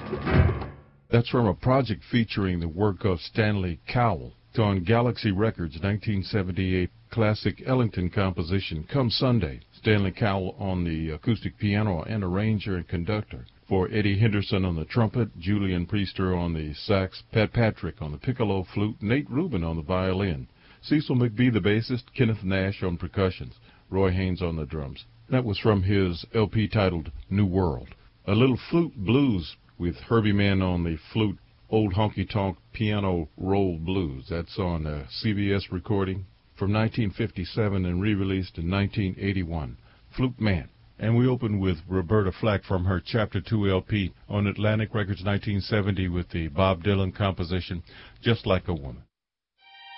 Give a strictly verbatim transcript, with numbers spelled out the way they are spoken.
That's from a project featuring the work of Stanley Cowell. It's on Galaxy Records, nineteen seventy-eight classic Ellington composition, Come Sunday. Stanley Cowell on the acoustic piano and arranger and conductor. For Eddie Henderson on the trumpet, Julian Priester on the sax, Pat Patrick on the piccolo flute, Nate Rubin on the violin, Cecil McBee the bassist, Kenneth Nash on percussions, Roy Haynes on the drums. That was from his L P titled New World. A little flute blues with Herbie Mann on the flute, Old Honky Tonk Piano Roll Blues. That's on a C B S recording from nineteen fifty-seven and re-released in nineteen eighty-one. Flute Man. And we open with Roberta Flack from her Chapter two L P on Atlantic Records nineteen seventy with the Bob Dylan composition, Just Like a Woman.